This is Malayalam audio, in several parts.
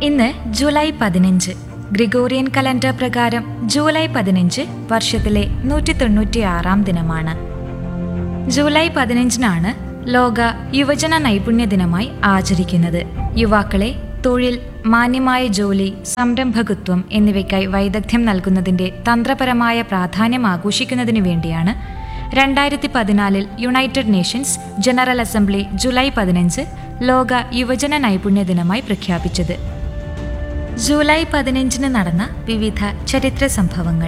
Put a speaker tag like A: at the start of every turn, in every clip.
A: ഇന്ന് ജൂലൈ 15. ഗ്രിഗോറിയൻ കലണ്ടർ പ്രകാരം ജൂലൈ 15 വർഷത്തിലെ 196-ാം ദിനമാണ്. ജൂലൈ 15-നാണ് ലോക യുവജന നൈപുണ്യ ദിനമായി ആചരിക്കുന്നത്. യുവാക്കളെ തൊഴിൽ, മാന്യമായ ജോലി, സംരംഭകത്വം എന്നിവയ്ക്കായി വൈദഗ്ധ്യം നൽകുന്നതിന്റെ തന്ത്രപരമായ പ്രാധാന്യം ആഘോഷിക്കുന്നതിനു വേണ്ടിയാണ് 2014 United Nations general assembly July 15 ലോക യുവജന നൈപുണ്യ ദിനമായി പ്രഖ്യാപിച്ചത്. ജൂലൈ 15 നടന്ന വിവിധ ചരിത്ര സംഭവങ്ങൾ.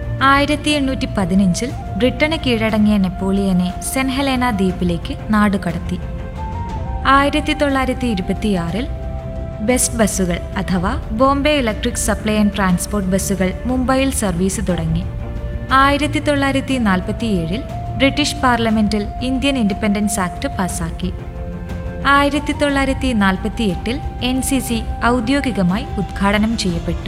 A: 1815 ബ്രിട്ടന് കീഴടങ്ങിയ നെപ്പോളിയനെ സെന്റ് ഹെലേന ദ്വീപിലേക്ക് നാടുകടത്തി. 1926 ബെസ്റ്റ് ബസ്സുകൾ അഥവാ Bombay electric supply and transport ബസ്സുകൾ മുംബൈയിൽ സർവീസ് തുടങ്ങി. 1947 ബ്രിട്ടീഷ് പാർലമെന്റിൽ ഇന്ത്യൻ ഇൻഡിപെൻഡൻസ് ആക്ട് പാസാക്കി. 1948 NCC ഔദ്യോഗികമായി ഉദ്ഘാടനം ചെയ്യപ്പെട്ടു.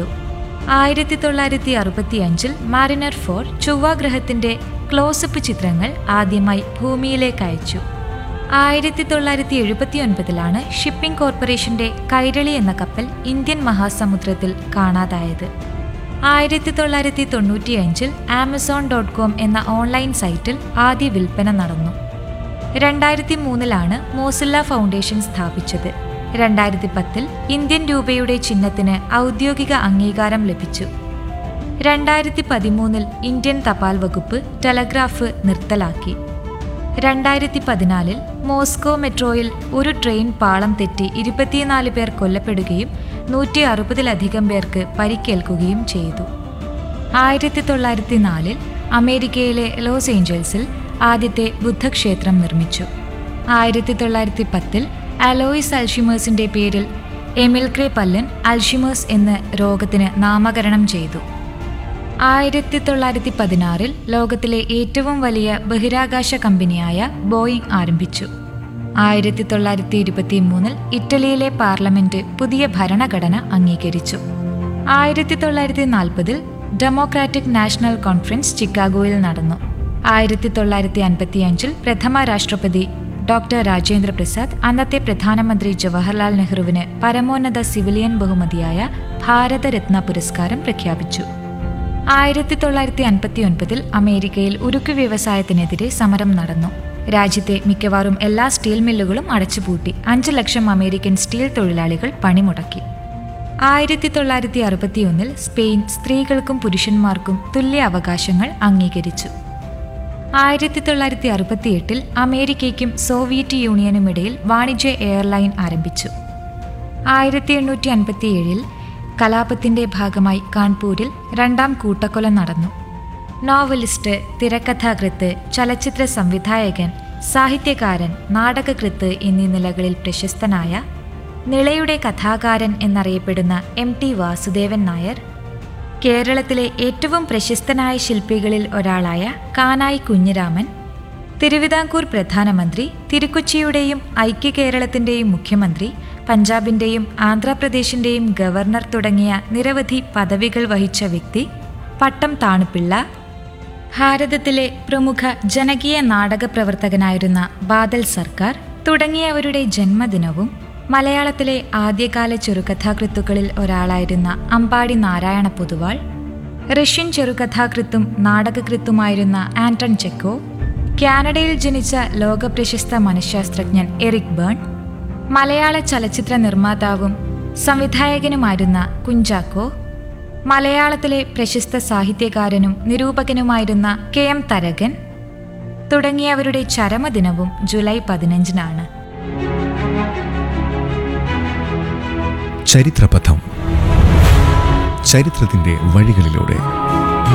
A: 1965 മാരിനർ 4 ചൊവ്വാഗ്രഹത്തിന്റെ ക്ലോസപ്പ് ചിത്രങ്ങൾ ആദ്യമായി ഭൂമിയിലേക്ക് അയച്ചു. 1979 ഷിപ്പിംഗ് കോർപ്പറേഷന്റെ കൈരളി എന്ന കപ്പൽ ഇന്ത്യൻ മഹാസമുദ്രത്തിൽ കാണാതായത്. 1995 Amazon.com എന്ന ഓൺലൈൻ സൈറ്റിൽ ആദ്യ വിൽപ്പന നടന്നു. 2003 മോസില്ല ഫൗണ്ടേഷൻ സ്ഥാപിച്ചത്. 2010 ഇന്ത്യൻ രൂപയുടെ ചിഹ്നത്തിന് ഔദ്യോഗിക അംഗീകാരം ലഭിച്ചു. 2013 ഇന്ത്യൻ തപാൽ വകുപ്പ് ടെലഗ്രാഫ് നിർത്തലാക്കി. 2014 മോസ്കോ മെട്രോയിൽ ഒരു ട്രെയിൻ പാളം തെറ്റി 24 പേർ കൊല്ലപ്പെടുകയും 160-ലധികം പേർക്ക് പരിക്കേൽക്കുകയും ചെയ്തു. 1904 അമേരിക്കയിലെ ലോസ് ഏഞ്ചൽസിൽ ആദ്യത്തെ ബുദ്ധക്ഷേത്രം നിർമ്മിച്ചു. 1910 അലോയിസ് അൽഷിമേഴ്സിന്റെ പേരിൽ എമിൽക്രെ പല്ലൻ അൽഷിമേഴ്സ് എന്ന രോഗത്തിന് നാമകരണം ചെയ്തു. 1916 ലോകത്തിലെ ഏറ്റവും വലിയ ബഹിരാകാശ കമ്പനിയായ ബോയിങ് ആരംഭിച്ചു. 1923 ഇറ്റലിയിലെ പാർലമെന്റ് പുതിയ ഭരണഘടന അംഗീകരിച്ചു. 1940 ഡെമോക്രാറ്റിക് നാഷണൽ കോൺഫറൻസ് ചിക്കാഗോയിൽ നടന്നു. 1955 പ്രഥമ രാഷ്ട്രപതി ഡോക്ടർ രാജേന്ദ്ര പ്രസാദ് അന്നത്തെ പ്രധാനമന്ത്രി ജവഹർലാൽ നെഹ്റുവിന് പരമോന്നത സിവിലിയൻ ബഹുമതിയായ ഭാരതരത്ന പുരസ്കാരം പ്രഖ്യാപിച്ചു. 1959 അമേരിക്കയിൽ ഉരുക്ക് വ്യവസായത്തിനെതിരെ സമരം നടന്നു. രാജ്യത്തെ മിക്കവാറും എല്ലാ സ്റ്റീൽ മില്ലുകളും അടച്ചുപൂട്ടി. 5 ലക്ഷം അമേരിക്കൻ സ്റ്റീൽ തൊഴിലാളികൾ പണിമുടക്കി. 1961 സ്പെയിൻ സ്ത്രീകൾക്കും പുരുഷന്മാർക്കും തുല്യ അവകാശങ്ങൾ അംഗീകരിച്ചു. 1968 അമേരിക്കയ്ക്കും സോവിയറ്റ് യൂണിയനുമിടയിൽ വാണിജ്യ എയർലൈൻ ആരംഭിച്ചു. 1857 കലാപത്തിന്റെ ഭാഗമായി കാൺപൂരിൽ 2ാം കൂട്ടക്കൊല നടന്നു. നോവലിസ്റ്റ്, തിരക്കഥാകൃത്ത്, ചലച്ചിത്ര സംവിധായകൻ, സാഹിത്യകാരൻ, നാടകകൃത്ത് എന്നീ നിലകളിൽ പ്രശസ്തനായ നിളയുടെ കഥാകാരൻ എന്നറിയപ്പെടുന്ന MT വാസുദേവൻ നായർ, കേരളത്തിലെ ഏറ്റവും പ്രശസ്തനായ ശില്പികളിൽ ഒരാളായ കാനായി കുഞ്ഞിരാമൻ, തിരുവിതാംകൂർ പ്രധാനമന്ത്രി, തിരുക്കൊച്ചിയുടെയും ഐക്യ കേരളത്തിന്റെയും മുഖ്യമന്ത്രി, പഞ്ചാബിന്റെയും ആന്ധ്രാപ്രദേശിന്റെയും ഗവർണർ തുടങ്ങിയ നിരവധി പദവികൾ വഹിച്ച വ്യക്തി, പട്ടം താണുപിള്ള, ഭാരതത്തിലെ പ്രമുഖ ജനകീയ നാടക പ്രവർത്തകനായിരുന്ന ബാദൽ സർക്കാർ തുടങ്ങിയവരുടെ ജന്മദിനവും, മലയാളത്തിലെ ആദ്യകാല ചെറുകഥാകൃത്തുക്കളിൽ ഒരാളായിരുന്ന Ambadi Narayana Poduval, Russian ചെറുകഥാകൃത്തും നാടകകൃത്തുമായിരുന്ന Anton Chekhov, കാനഡയിൽ ജനിച്ച ലോകപ്രശസ്ത മനഃശാസ്ത്രജ്ഞൻ എറിക് ബേൺ, മലയാള ചലച്ചിത്ര നിർമ്മാതാവും സംവിധായകനുമായിരുന്ന കുഞ്ചാക്കോ, മലയാളത്തിലെ പ്രശസ്ത സാഹിത്യകാരനും നിരൂപകനുമായിരുന്ന KM തരകൻ തുടങ്ങിയവരുടെ ചരമദിനവും ജൂലൈ 15-നാണ്.
B: ചരിത്രപഥം. ചരിത്രത്തിന്റെ വഴികളിലൂടെ